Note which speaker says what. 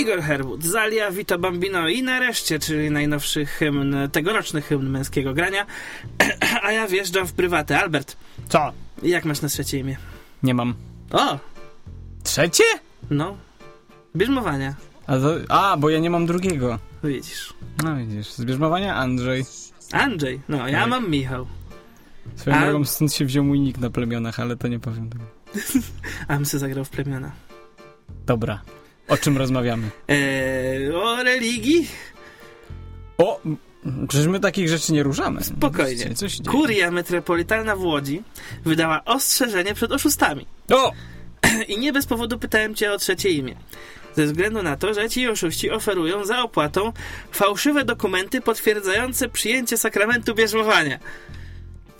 Speaker 1: Igor Herwood, Zalia, Vito Bambino i nareszcie, czyli najnowszy hymn, tegoroczny hymn męskiego grania. A ja wjeżdżam w prywatę. Albert.
Speaker 2: Co?
Speaker 1: Jak masz na trzecie imię?
Speaker 2: Nie mam.
Speaker 1: O!
Speaker 2: Trzecie?
Speaker 1: No. Bierzmowania.
Speaker 2: Bo ja nie mam drugiego.
Speaker 1: Widzisz.
Speaker 2: No widzisz. Z bierzmowania Andrzej.
Speaker 1: Andrzej. No, ja mam Michał.
Speaker 2: Swoją drogą stąd się wziął mój nick na plemionach, ale to nie powiem tego.
Speaker 1: A bym se zagrał w plemiona.
Speaker 2: Dobra. O czym rozmawiamy?
Speaker 1: O religii?
Speaker 2: Przecież my takich rzeczy nie ruszamy.
Speaker 1: Spokojnie.
Speaker 2: Coś dzieje.
Speaker 1: Kuria Metropolitalna w Łodzi wydała ostrzeżenie przed oszustami.
Speaker 2: O!
Speaker 1: I nie bez powodu pytałem cię o trzecie imię. Ze względu na to, że ci oszuści oferują za opłatą fałszywe dokumenty potwierdzające przyjęcie sakramentu bierzmowania.